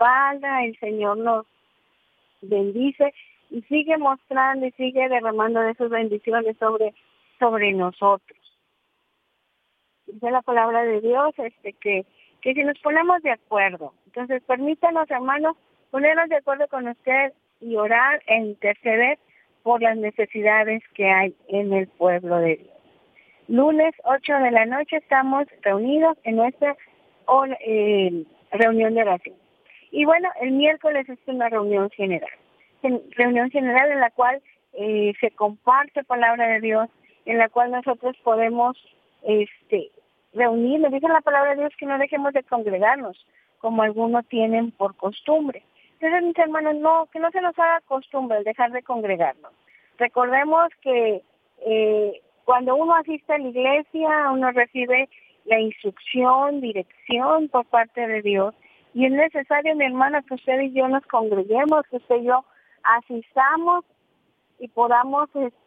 respalda, el Señor nos bendice y sigue mostrando y sigue derramando de sus bendiciones sobre nosotros. Dice la palabra de Dios que si nos ponemos de acuerdo, entonces permítanos, hermanos, ponernos de acuerdo con usted y orar e interceder por las necesidades que hay en el pueblo de Dios. Lunes 8 de la noche estamos reunidos en nuestra reunión de oración. Y bueno, el miércoles es una reunión general en la cual se comparte palabra de Dios, en la cual nosotros podemos reunirnos. Dice la palabra de Dios que no dejemos de congregarnos, como algunos tienen por costumbre. Entonces, mis hermanos, que no se nos haga costumbre el dejar de congregarnos. Recordemos que cuando uno asiste a la iglesia, uno recibe la instrucción, dirección por parte de Dios, y es necesario, mi hermana, que usted y yo nos congreguemos, que usted y yo asistamos y podamos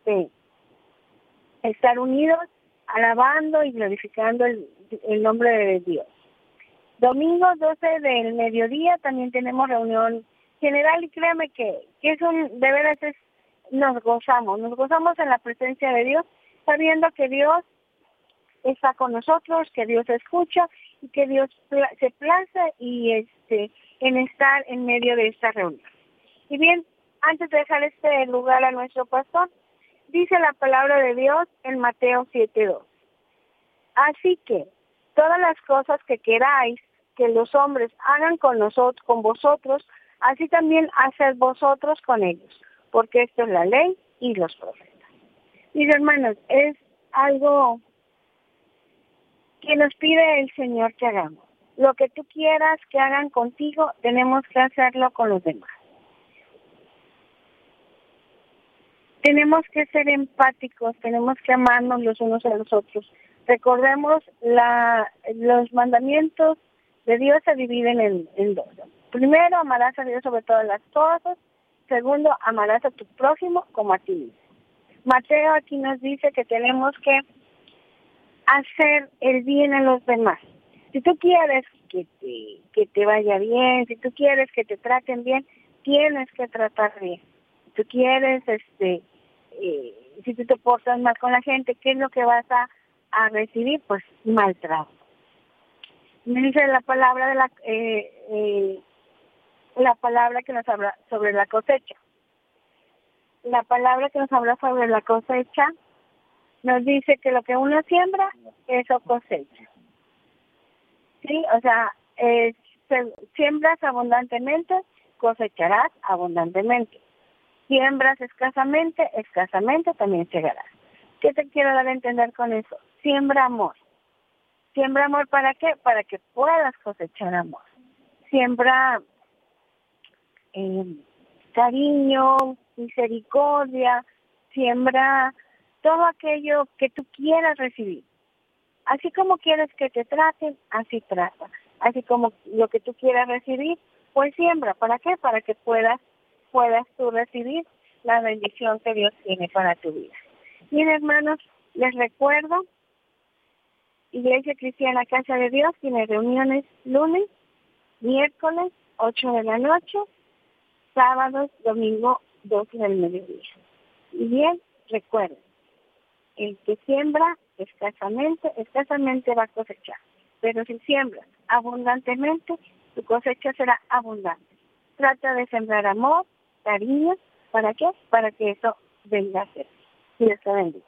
estar unidos, alabando y glorificando el nombre de Dios. Domingo 12 del mediodía también tenemos reunión general, y créame que de veras nos gozamos en la presencia de Dios, sabiendo que Dios está con nosotros, que Dios escucha y que Dios se place y en estar en medio de esta reunión. Y bien, antes de dejar este lugar a nuestro pastor, dice la palabra de Dios en Mateo 7:2. Así que todas las cosas que queráis que los hombres hagan con vosotros, así también haced vosotros con ellos, porque esto es la ley y los profetas. Mis hermanos, es algo que nos pide el Señor que hagamos. Lo que tú quieras que hagan contigo, tenemos que hacerlo con los demás. Tenemos que ser empáticos, tenemos que amarnos los unos a los otros. Recordemos, los mandamientos de Dios se dividen en dos. Primero, amarás a Dios sobre todas las cosas. Segundo, amarás a tu prójimo como a ti mismo. Mateo aquí nos dice que tenemos que hacer el bien a los demás. Si tú quieres que te vaya bien, si tú quieres que te traten bien, tienes que tratar bien. Si tú quieres, si tú te portas mal con la gente, ¿qué es lo que vas a recibir? Pues maltrato. Me dice la palabra la palabra que nos habla sobre la cosecha. La palabra que nos habla sobre la cosecha nos dice que lo que uno siembra, eso cosecha. Sí, o sea, siembras abundantemente, cosecharás abundantemente. Siembras escasamente, escasamente también llegarás. ¿Qué te quiero dar a entender con eso? Siembra amor. ¿Siembra amor para qué? Para que puedas cosechar amor. Siembra cariño, misericordia, siembra todo aquello que tú quieras recibir. Así como quieres que te traten, así trata. Así como lo que tú quieras recibir, pues siembra. ¿Para qué? Para que puedas tú recibir la bendición que Dios tiene para tu vida. Bien, hermanos, les recuerdo, Iglesia Cristiana Casa de Dios tiene reuniones lunes, miércoles, 8 de la noche, sábados, domingo, 12 del mediodía. Y bien, recuerden, el que siembra escasamente va a cosechar. Pero si siembras abundantemente, tu cosecha será abundante. Trata de sembrar amor, cariño, ¿para qué? Para que eso venga a ser. Dios te bendiga.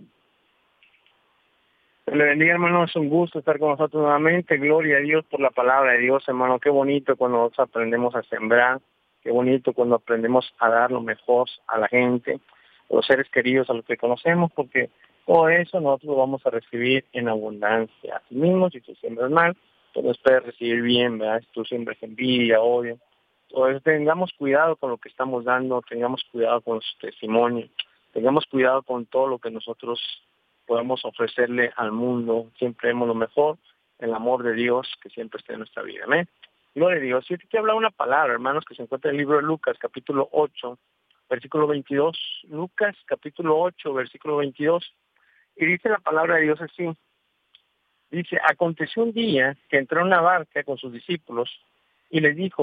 Le bendiga, hermano, es un gusto estar con nosotros nuevamente. Gloria a Dios por la palabra de Dios, hermano. Qué bonito cuando nosotros aprendemos a sembrar, qué bonito cuando aprendemos a dar lo mejor a la gente, a los seres queridos, a los que conocemos, porque todo eso nosotros lo vamos a recibir en abundancia. Así mismo, si tú siembras mal, tú no puedes recibir bien, ¿verdad? Si tú siembras envidia, odio, todo eso. Tengamos cuidado con lo que estamos dando, tengamos cuidado con su testimonio, tengamos cuidado con todo lo que nosotros podemos ofrecerle al mundo. Siempre demos lo mejor, el amor de Dios que siempre esté en nuestra vida. Amén. Gloria a Dios. Y te habla una palabra, hermanos, que se encuentra en el libro de Lucas, capítulo 8, versículo 22. Lucas, capítulo 8, versículo 22. Y dice la palabra de Dios así. Dice, aconteció un día que entró en una barca con sus discípulos y les dijo,